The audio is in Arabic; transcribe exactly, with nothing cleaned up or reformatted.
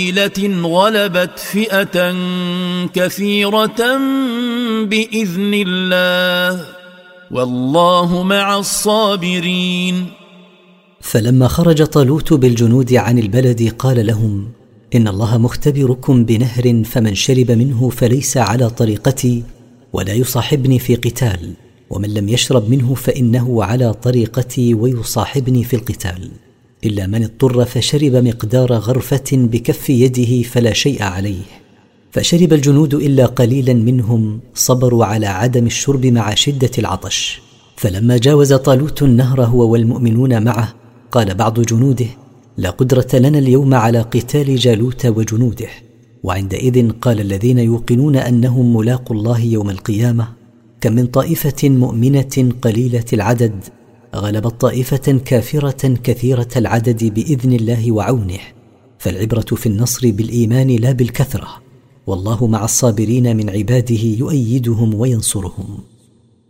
غلبت فئة كثيرة بإذن الله والله مع الصابرين. فلما خرج طالوت بالجنود عن البلد قال لهم: إن الله مختبركم بنهر، فمن شرب منه فليس على طريقتي ولا يصاحبني في قتال، ومن لم يشرب منه فإنه على طريقتي ويصاحبني في القتال، إلا من اضطر فشرب مقدار غرفة بكف يده فلا شيء عليه. فشرب الجنود إلا قليلا منهم، صبروا على عدم الشرب مع شدة العطش. فلما جاوز طالوت النهر هو والمؤمنون معه قال بعض جنوده: لا قدرة لنا اليوم على قتال جالوت وجنوده. وعندئذ قال الذين يوقنون أنهم ملاقوا الله يوم القيامة: كم من طائفة مؤمنة قليلة العدد غلبت طائفة كافرة كثيرة العدد بإذن الله وعونه. فالعبرة في النصر بالإيمان لا بالكثرة، والله مع الصابرين من عباده يؤيدهم وينصرهم.